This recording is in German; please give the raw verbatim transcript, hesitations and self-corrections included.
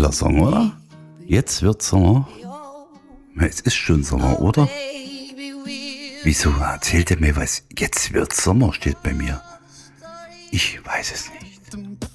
geiler Song, oder? Jetzt wird Sommer. Es ist schon Sommer, oder? Wieso erzählt er mir was? Jetzt wird Sommer steht bei mir. Ich weiß es nicht.